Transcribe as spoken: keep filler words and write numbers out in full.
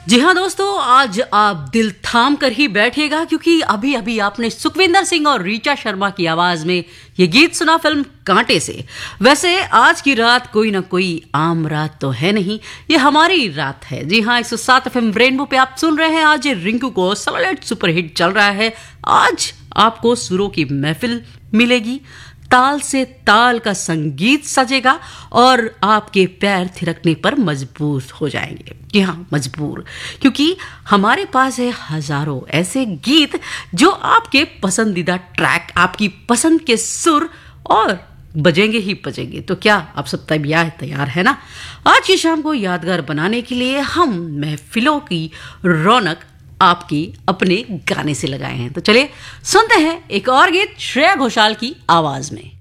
जी हाँ दोस्तों, आज आप दिल थाम कर ही बैठिएगा क्योंकि अभी अभी आपने सुखविंदर सिंह और रीचा शर्मा की आवाज में ये गीत सुना फिल्म कांटे से। वैसे आज की रात कोई ना कोई आम रात तो है नहीं, ये हमारी रात है। जी हाँ, एक सौ सात एफ एम रेनबो पे आप सुन रहे हैं। आज रिंकू को सैटेलाइट सुपरहिट चल रहा है। आज आपको सुरों की महफिल मिलेगी, ताल से ताल का संगीत सजेगा और आपके पैर थिरकने पर मजबूर हो जाएंगे। कि हाँ, मजबूर, क्योंकि हमारे पास है हजारों ऐसे गीत जो आपके पसंदीदा ट्रैक, आपकी पसंद के सुर और बजेंगे ही बजेंगे। तो क्या आप सब तैयार तैयार है ना? आज की शाम को यादगार बनाने के लिए हम महफिलों की रौनक आपकी अपने गाने से लगाए हैं। तो चलिए सुनते हैं एक और गीत श्रेया घोषाल की आवाज में।